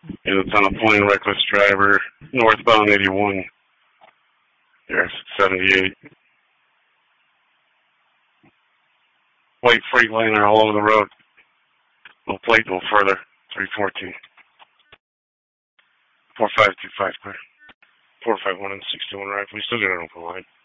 And it's on a plain reckless driver, northbound 81. There's 78. White Freightliner all over the road. No plate, no further. 314. 4525 clear. 451 and 61 right. We still got an open line.